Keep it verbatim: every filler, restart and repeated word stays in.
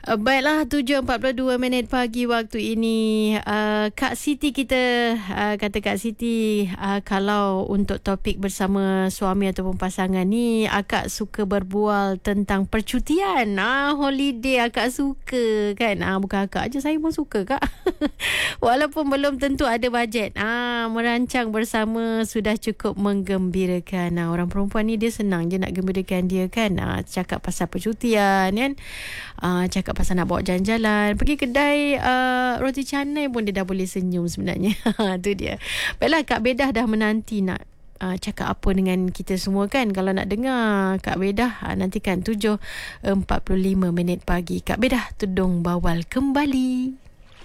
Uh, baiklah, tujuh empat puluh dua minit pagi waktu ini. Uh, Kak Siti kita, uh, kata Kak Siti, uh, kalau untuk topik bersama suami ataupun pasangan ni, akak suka berbual tentang percutian. Ah, holiday akak suka kan. Ah, bukan akak aja, saya pun suka, Kak. Walaupun belum tentu ada bajet. Ah, merancang bersama sudah cukup menggembirakan. Ah, orang perempuan ni dia senang je nak gembirakan dia kan. Ah, cakap pasal percutian kan. Ah, cakap pasal nak bawa jalan-jalan, pergi kedai uh, roti canai pun dia dah boleh senyum sebenarnya. Tu dia. Baiklah, Kak Bedah dah menanti nak uh, cakap apa dengan kita semua kan. Kalau nak dengar Kak Bedah, uh, nantikan tujuh empat puluh lima minit pagi. Kak Bedah Tudung Bawal kembali.